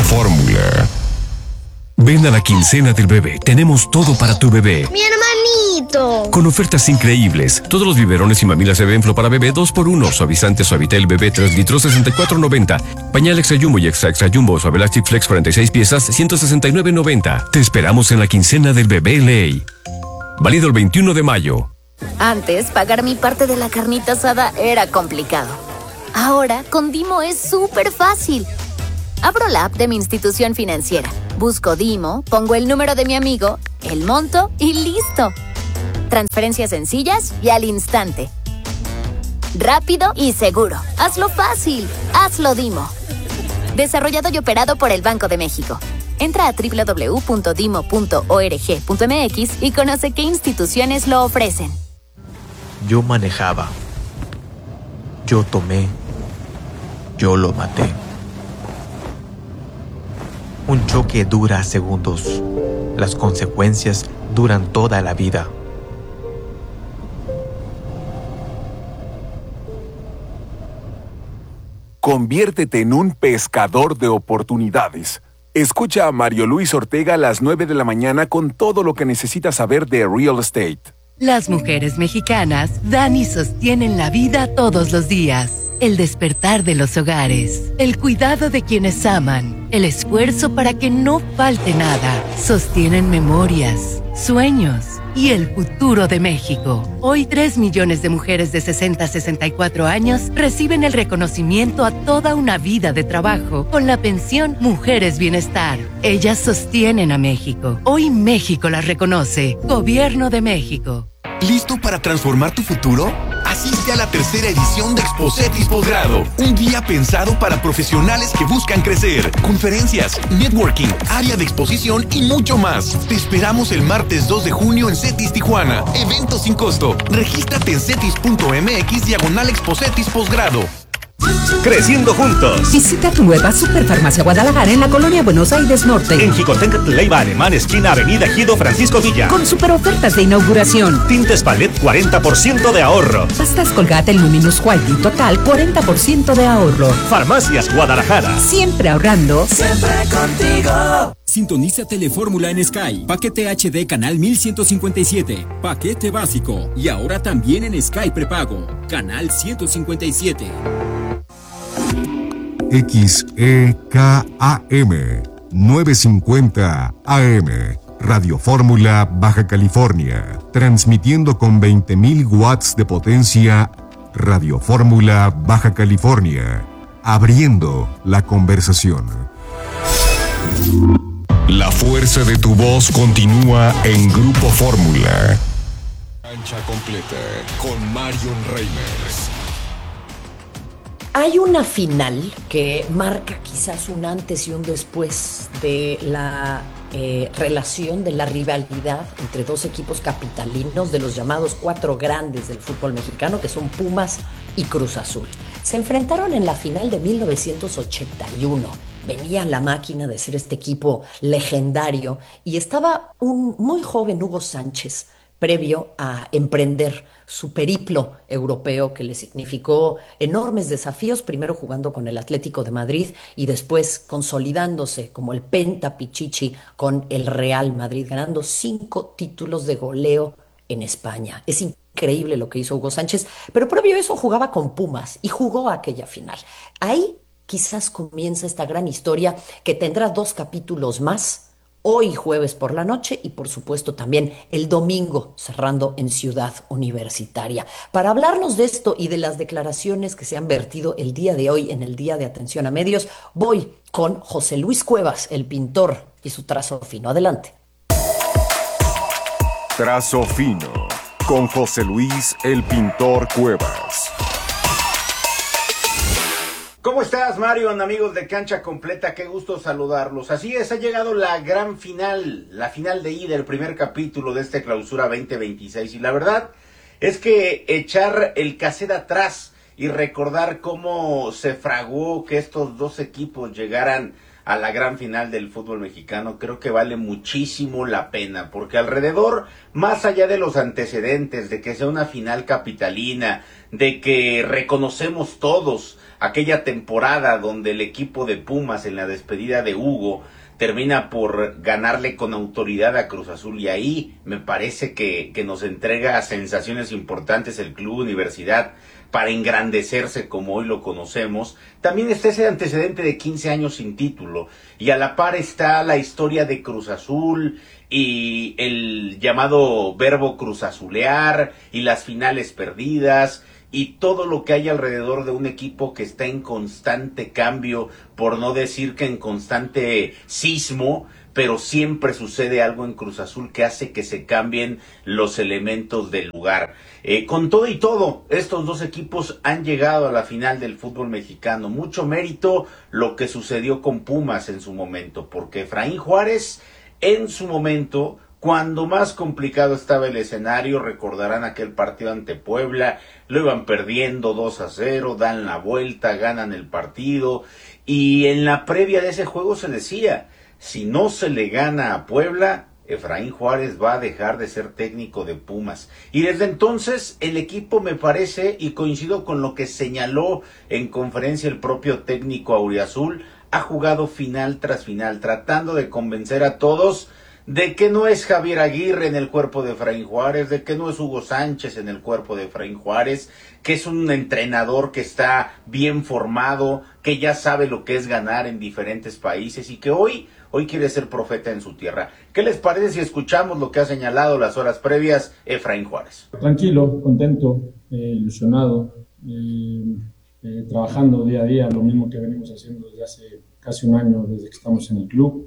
Fórmula. Ven a la quincena del bebé. Tenemos todo para tu bebé. ¡Mi hermanito! Con ofertas increíbles. Todos los biberones y mamilas Evenflo para bebé 2x1. Suavizante Suavitel bebé 3 litros 64.90. Pañal Extra Jumbo y Extra Jumbo Suavelastic Flex 46 piezas 169.90. Te esperamos en la quincena del bebé Ley. Válido el 21 de mayo. Antes, pagar mi parte de la carnita asada era complicado. Ahora, con Dimo es súper fácil. Abro la app de mi institución financiera, busco Dimo, pongo el número de mi amigo, el monto y ¡listo! Transferencias sencillas y al instante. Rápido y seguro. Hazlo fácil. Hazlo Dimo. Desarrollado y operado por el Banco de México. Entra a www.dimo.org.mx y conoce qué instituciones lo ofrecen. Yo manejaba. Yo tomé. Yo lo maté. Un choque dura segundos. Las consecuencias duran toda la vida. Conviértete en un pescador de oportunidades. Escucha a Mario Luis Ortega a las 9 de la mañana con todo lo que necesitas saber de real estate. Las mujeres mexicanas dan y sostienen la vida todos los días. El despertar de los hogares, el cuidado de quienes aman, el esfuerzo para que no falte nada. Sostienen memorias, sueños y el futuro de México. Hoy 3 millones de mujeres de 60 a 64 años reciben el reconocimiento a toda una vida de trabajo con la pensión Mujeres Bienestar. Ellas sostienen a México. Hoy México las reconoce. Gobierno de México. ¿Listo para transformar tu futuro? Asiste a la tercera edición de Expocetis Posgrado, un guía pensado para profesionales que buscan crecer. Conferencias, networking, área de exposición y mucho más. Te esperamos el martes 2 de junio en CETIS Tijuana. Evento sin costo. Regístrate en cetis.mx/Expocetis Posgrado. Creciendo juntos. Visita tu nueva Superfarmacia Guadalajara en la colonia Buenos Aires Norte. En Jicotenca, Leiva Alemán, esquina Avenida Ejido Francisco Villa. Con super ofertas de inauguración. Tintes Palette, 40% de ahorro. Pastas Colgate Luminous White y Total, 40% de ahorro. Farmacias Guadalajara. Siempre ahorrando. Siempre contigo. Sintoniza Telefórmula en Sky. Paquete HD canal 1157. Paquete básico. Y ahora también en Sky prepago. Canal 157. XEKAM 950 AM. Radio Fórmula Baja California. Transmitiendo con 20.000 watts de potencia. Radio Fórmula Baja California. Abriendo la conversación. La fuerza de tu voz continúa en Grupo Fórmula. Cancha completa con Marion Reimers. Hay una final que marca quizás un antes y un después de la relación, de la rivalidad entre dos equipos capitalinos de los llamados 4 grandes del fútbol mexicano, que son Pumas y Cruz Azul. Se enfrentaron en la final de 1981. Venía la máquina de ser este equipo legendario y estaba un muy joven Hugo Sánchez previo a emprender su periplo europeo que le significó enormes desafíos, primero jugando con el Atlético de Madrid y después consolidándose como el pentapichichi con el Real Madrid, ganando 5 títulos de goleo en España. Es increíble lo que hizo Hugo Sánchez, pero previo a eso jugaba con Pumas y jugó aquella final. Ahí quizás comienza esta gran historia que tendrá 2 capítulos más, hoy jueves por la noche y por supuesto también el domingo cerrando en Ciudad Universitaria. Para hablarnos de esto y de las declaraciones que se han vertido el día de hoy en el Día de Atención a Medios, voy con José Luis Cuevas, el pintor, y su trazo fino. Adelante. Trazo fino con José Luis, el pintor Cuevas. ¿Cómo estás, Mario, amigos de Cancha Completa? Qué gusto saludarlos. Así es, ha llegado la gran final, la final de ida, el primer capítulo de esta clausura 2026. Y la verdad es que echar el cassette atrás y recordar cómo se fraguó que estos dos equipos llegaran a la gran final del fútbol mexicano, creo que vale muchísimo la pena, porque alrededor, más allá de los antecedentes, de que sea una final capitalina, de que reconocemos todos aquella temporada donde el equipo de Pumas en la despedida de Hugo termina por ganarle con autoridad a Cruz Azul, y ahí me parece que nos entrega sensaciones importantes el Club Universidad para engrandecerse como hoy lo conocemos. También está ese antecedente de 15 años sin título, y a la par está la historia de Cruz Azul y el llamado verbo cruzazulear y las finales perdidas y todo lo que hay alrededor de un equipo que está en constante cambio, por no decir que en constante sismo, pero siempre sucede algo en Cruz Azul que hace que se cambien los elementos del lugar. Con todo y todo, estos dos equipos han llegado a la final del fútbol mexicano. Mucho mérito lo que sucedió con Pumas en su momento, porque Efraín Juárez en su momento, cuando más complicado estaba el escenario, recordarán aquel partido ante Puebla, lo iban perdiendo 2-0, dan la vuelta, ganan el partido, y en la previa de ese juego se decía, si no se le gana a Puebla, Efraín Juárez va a dejar de ser técnico de Pumas. Y desde entonces el equipo, me parece, y coincido con lo que señaló en conferencia el propio técnico auriazul, ha jugado final tras final, tratando de convencer a todos de que no es Javier Aguirre en el cuerpo de Efraín Juárez, de que no es Hugo Sánchez en el cuerpo de Efraín Juárez, que es un entrenador que está bien formado, que ya sabe lo que es ganar en diferentes países y que hoy quiere ser profeta en su tierra. ¿Qué les parece si escuchamos lo que ha señalado las horas previas Efraín Juárez? Tranquilo, contento, ilusionado, trabajando día a día, lo mismo que venimos haciendo desde hace casi un año, desde que estamos en el club.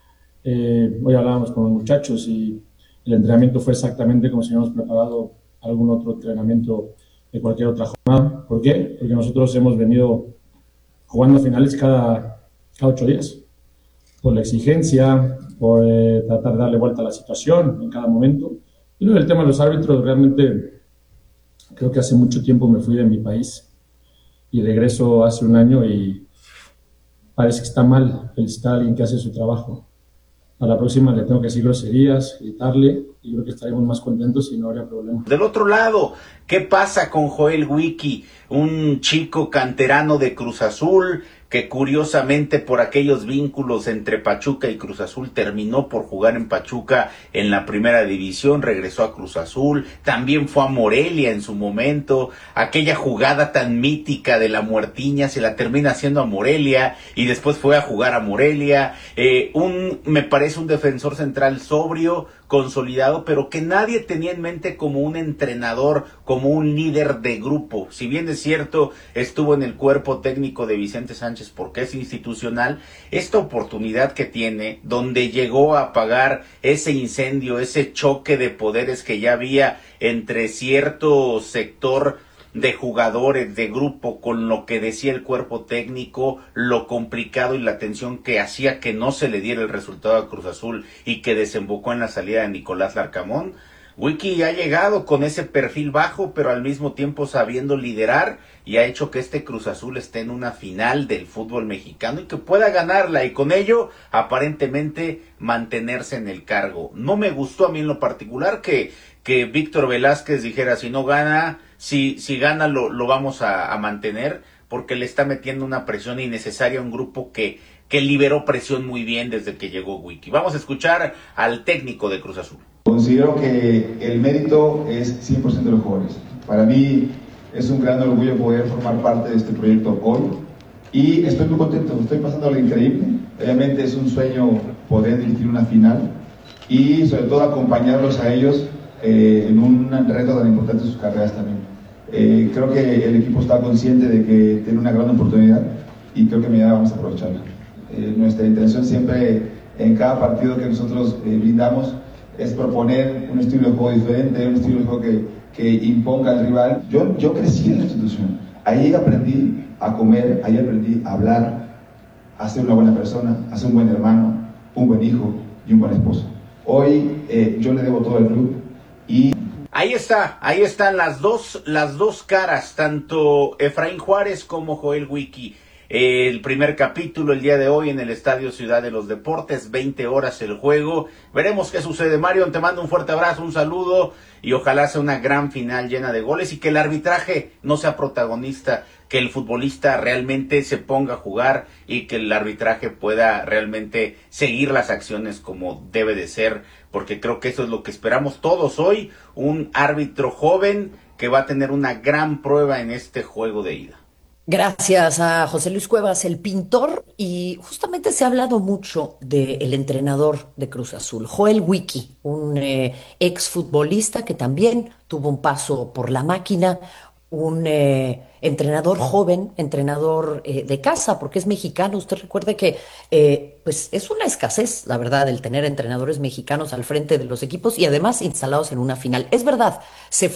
Hoy hablábamos con los muchachos y el entrenamiento fue exactamente como si hubiéramos preparado algún otro entrenamiento de cualquier otra jornada. ¿Por qué? Porque nosotros hemos venido jugando finales cada 8 días. Por la exigencia, por tratar de darle vuelta a la situación en cada momento. Y luego el tema de los árbitros, realmente creo que hace mucho tiempo me fui de mi país y regreso hace un año y parece que está mal felicitar a alguien que hace su trabajo. A la próxima le tengo que decir groserías, gritarle, y creo que estaremos más contentos y no habría problema. Del otro lado, ¿qué pasa con Joel Wiki? Un chico canterano de Cruz Azul que curiosamente por aquellos vínculos entre Pachuca y Cruz Azul terminó por jugar en Pachuca en la primera división, regresó a Cruz Azul, también fue a Morelia en su momento, aquella jugada tan mítica de la muertiña se la termina haciendo a Morelia y después fue a jugar a Morelia, me parece un defensor central sobrio, consolidado, pero que nadie tenía en mente como un entrenador, como un líder de grupo. Si bien es cierto, estuvo en el cuerpo técnico de Vicente Sánchez porque es institucional, esta oportunidad que tiene, donde llegó a apagar ese incendio, ese choque de poderes que ya había entre cierto sector de jugadores, de grupo, con lo que decía el cuerpo técnico, lo complicado y la tensión que hacía que no se le diera el resultado a Cruz Azul y que desembocó en la salida de Nicolás Larcamón. Wiki ha llegado con ese perfil bajo, pero al mismo tiempo sabiendo liderar, y ha hecho que este Cruz Azul esté en una final del fútbol mexicano y que pueda ganarla, y con ello aparentemente mantenerse en el cargo. No me gustó a mí en lo particular que Víctor Velázquez dijera, si no gana, si gana lo vamos a mantener, porque le está metiendo una presión innecesaria a un grupo que liberó presión muy bien desde que llegó Wiki. Vamos a escuchar al técnico de Cruz Azul. Considero que el mérito es 100% de los jóvenes. Para mí es un gran orgullo poder formar parte de este proyecto hoy y estoy muy contento, estoy pasando algo increíble. Obviamente es un sueño poder dirigir una final y sobre todo acompañarlos a ellos en un reto tan importante en sus carreras también. Creo que el equipo está consciente de que tiene una gran oportunidad y creo que mañana vamos a aprovecharla. Nuestra intención siempre en cada partido que nosotros brindamos es proponer un estilo de juego diferente, un estilo de juego que imponga al rival. Yo crecí en la institución, ahí aprendí a comer, ahí aprendí a hablar, a ser una buena persona, a ser un buen hermano, un buen hijo y un buen esposo. Hoy yo le debo todo al club y... Ahí están las dos caras, tanto Efraín Juárez como Joel Wiki. el primer capítulo el día de hoy en el Estadio Ciudad de los Deportes, 20 horas el juego. Veremos qué sucede. Mario, te mando un fuerte abrazo, un saludo y ojalá sea una gran final llena de goles y que el arbitraje no sea protagonista, que el futbolista realmente se ponga a jugar y que el arbitraje pueda realmente seguir las acciones como debe de ser, porque creo que eso es lo que esperamos todos hoy, un árbitro joven que va a tener una gran prueba en este juego de ida. Gracias a José Luis Cuevas, el pintor, y justamente se ha hablado mucho del entrenador de Cruz Azul, Joel Wiki, un exfutbolista que también tuvo un paso por la máquina, un entrenador joven, entrenador de casa, porque es mexicano. Usted recuerde que pues es una escasez, la verdad, el tener entrenadores mexicanos al frente de los equipos y además instalados en una final. Es verdad, se